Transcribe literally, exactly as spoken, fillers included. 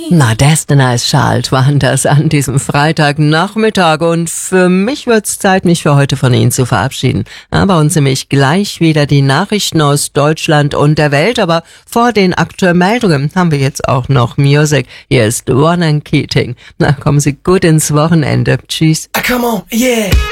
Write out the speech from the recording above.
Na, Destiny's Child waren das an diesem Freitagnachmittag und für mich wird's Zeit, mich für heute von Ihnen zu verabschieden. Ja, bei uns nämlich gleich wieder die Nachrichten aus Deutschland und der Welt, aber vor den aktuellen Meldungen haben wir jetzt auch noch Music. Hier ist Ronan Keating. Na, kommen Sie gut ins Wochenende. Tschüss. Ah, come on, yeah.